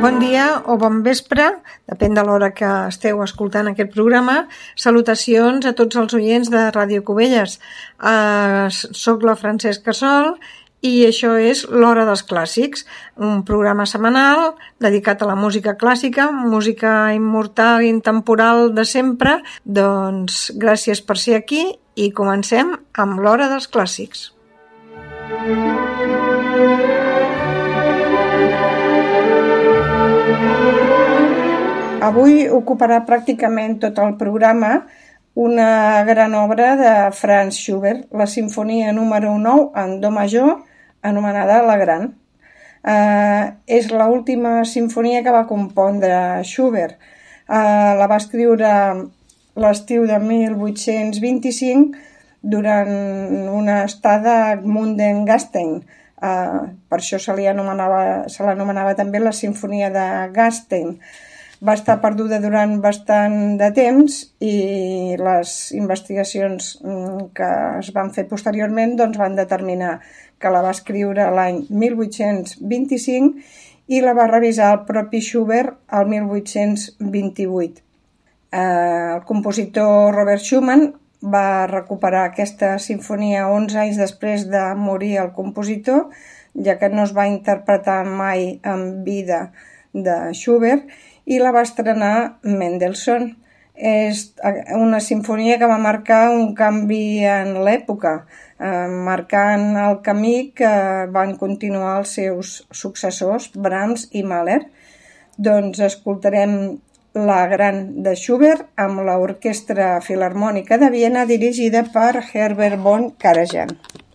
Bon dia o bon vespre, depèn de l'hora que esteu escoltant aquest programa. Salutacions a tots els oients de Ràdio Cubelles. Soc la Francesca Sol i això és l'Hora dels Clàssics, un programa setmanal dedicat a la música clàssica, música immortal i intemporal de sempre. Doncs gràcies per ser aquí i comencem amb l'Hora dels Clàssics. Avui ocuparà pràcticament tot el programa una gran obra de Franz Schubert, la Simfonia número 9 en do major, anomenada La Gran. És l'última sinfonia que va compondre Schubert. La va escriure l'estiu de 1825 durant una estada a Gmunden-Gastein. Per això se l'anomenava també la Simfonia de Gastein. Va estar perduda durant bastant de temps i les investigacions que es van fer posteriorment van determinar que la va escriure l'any 1825 i la va revisar el propi Schubert el 1828. El compositor Robert Schumann va recuperar aquesta sinfonia 11 anys després de morir el compositor, ja que no es va interpretar mai en vida de Schubert, i la va estrenar Mendelssohn. És una sinfonia que va marcar un canvi en l'època, marcant el camí que van continuar els seus successors, Brahms i Mahler. Doncs escoltarem La Gran de Schubert amb l'Orquestra Filharmònica de Viena dirigida per Herbert von Karajan.